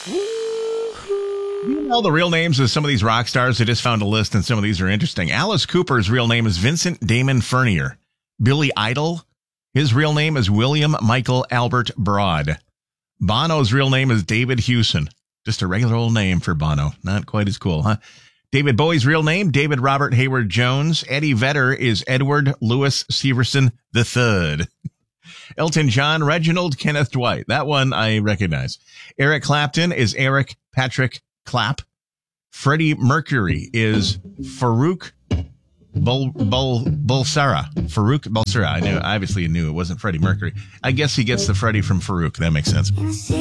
You know the real names of some of these rock stars? I just found a list, and some of these are interesting. Alice Cooper's real name is Vincent Damon Furnier. Billy Idol, his real name is William Michael Albert Broad. Bono's real name is David Hewson. Just a regular old name for Bono. Not quite as cool, huh? David Bowie's real name, David Robert Hayward Jones. Eddie Vedder is Edward Louis Severson III. Elton John, Reginald Kenneth Dwight. That one I recognize. Eric Clapton is Eric Patrick Clapp. Freddie Mercury is Farouk Bulsara. Farouk Bulsara. I obviously knew it wasn't Freddie Mercury. I guess he gets the Freddie from Farouk. That makes sense.